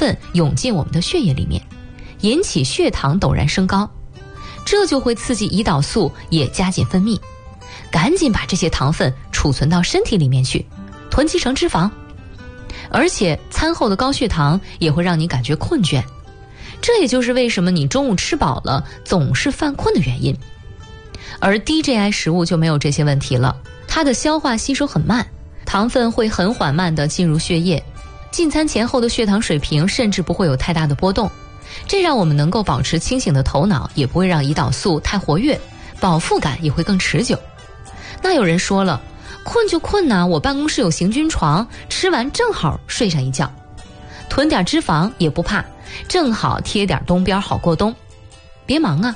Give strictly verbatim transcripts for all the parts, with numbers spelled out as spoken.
分涌进我们的血液里面，引起血糖陡然升高，这就会刺激胰岛素也加紧分泌，赶紧把这些糖分储存到身体里面去，囤积成脂肪。而且餐后的高血糖也会让你感觉困倦，这也就是为什么你中午吃饱了总是犯困的原因。而 D J I 食物就没有这些问题了，它的消化吸收很慢，糖分会很缓慢地进入血液，进餐前后的血糖水平甚至不会有太大的波动，这让我们能够保持清醒的头脑，也不会让胰岛素太活跃，饱腹感也会更持久。那有人说了，困就困啊，我办公室有行军床，吃完正好睡上一觉，囤点脂肪也不怕，正好贴点东边好过冬。别忙啊，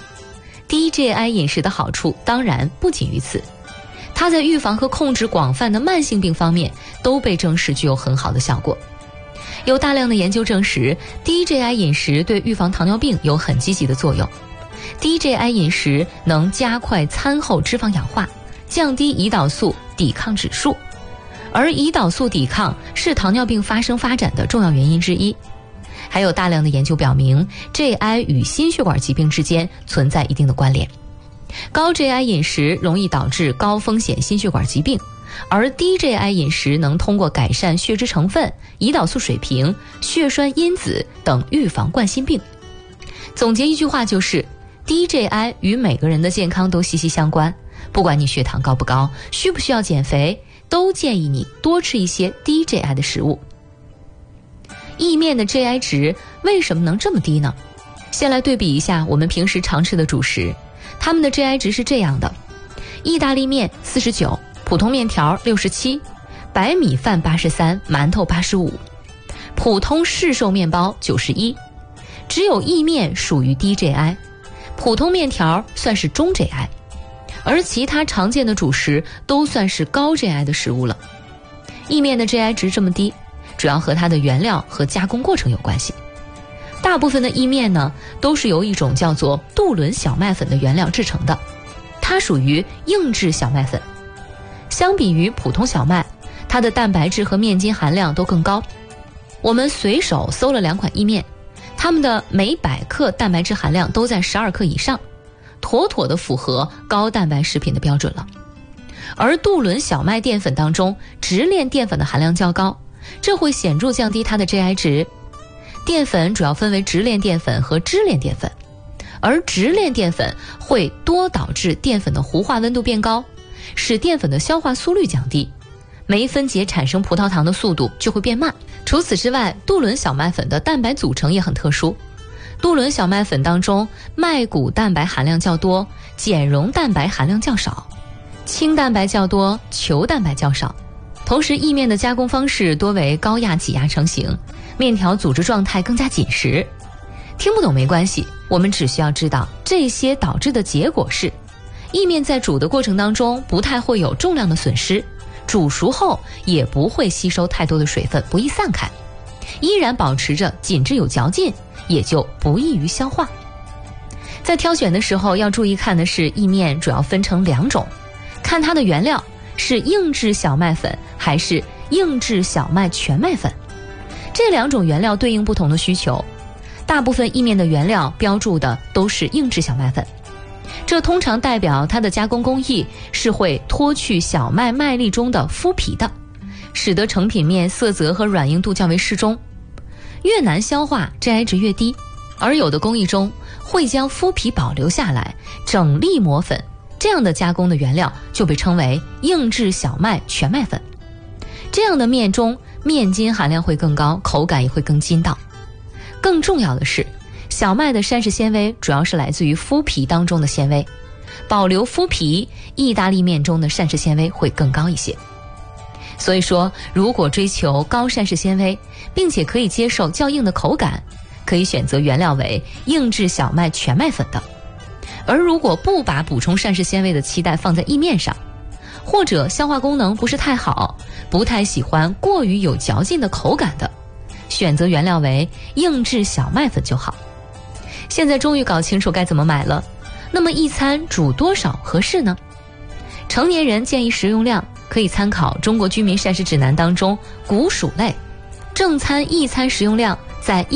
D J I 饮食的好处当然不仅于此，它在预防和控制广泛的慢性病方面都被证实具有很好的效果。有大量的研究证实 D J I 饮食对预防糖尿病有很积极的作用。 D J I 饮食能加快餐后脂肪氧化，降低胰岛素抵抗指数，而胰岛素抵抗是糖尿病发生发展的重要原因之一。还有大量的研究表明 J I 与心血管疾病之间存在一定的关联，高 J I 饮食容易导致高风险心血管疾病，而 低 J I 饮食能通过改善血脂成分、胰岛素水平、血栓因子等预防冠心病。总结一句话就是， D J I 与每个人的健康都息息相关，不管你血糖高不高，需不需要减肥，都建议你多吃一些低 J I 的食物。意面的 J I 值为什么能这么低呢？先来对比一下我们平时常吃的主食，它们的 J I 值是这样的：意大利面四十九，普通面条六十七，白米饭八十三，馒头八十五，普通市售面包九十一。只有意面属于低 J I， 普通面条算是中 J I， 而其他常见的主食都算是高 J I 的食物了。意面的 J I 值这么低，主要和它的原料和加工过程有关系。大部分的意面呢，都是由一种叫做杜伦小麦粉的原料制成的，它属于硬质小麦粉。相比于普通小麦，它的蛋白质和面筋含量都更高。我们随手搜了两款意面，它们的每百克蛋白质含量都在十二克以上，妥妥的符合高蛋白食品的标准了。而杜伦小麦淀粉当中，直链淀粉的含量较高，这会显著降低它的 J I 值。淀粉主要分为直链淀粉和支链淀粉，而直链淀粉会多导致淀粉的糊化温度变高，使淀粉的消化速率降低，酶分解产生葡萄糖的速度就会变慢。除此之外，杜伦小麦粉的蛋白组成也很特殊，杜伦小麦粉当中麦谷蛋白含量较多，碱溶蛋白含量较少，氢蛋白较多，球蛋白较少。同时意面的加工方式多为高压挤压成型，面条组织状态更加紧实。听不懂没关系，我们只需要知道这些导致的结果是，意面在煮的过程当中不太会有重量的损失，煮熟后也不会吸收太多的水分，不易散开，依然保持着紧致有嚼劲，也就不易于消化。在挑选的时候要注意看的是，意面主要分成两种，看它的原料是硬质小麦粉还是硬质小麦全麦粉，这两种原料对应不同的需求。大部分意面的原料标注的都是硬质小麦粉，这通常代表它的加工工艺是会脱去小麦麦粒中的麸皮的，使得成品面色泽和软硬度较为适中。越难消化 J I 值越低，而有的工艺中会将麸皮保留下来，整粒磨粉，这样的加工的原料就被称为硬质小麦全麦粉。这样的面中面筋含量会更高，口感也会更筋道。更重要的是，小麦的膳食纤维主要是来自于麸皮当中的纤维，保留麸皮，意大利面中的膳食纤维会更高一些。所以说，如果追求高膳食纤维，并且可以接受较硬的口感，可以选择原料为硬质小麦全麦粉的。而如果不把补充膳食纤维的期待放在意面上，或者消化功能不是太好，不太喜欢过于有嚼劲的口感的，选择原料为硬质小麦粉就好。现在终于搞清楚该怎么买了，那么一餐煮多少合适呢？成年人建议食用量可以参考中国居民膳食指南当中谷薯类，正餐一餐食用量在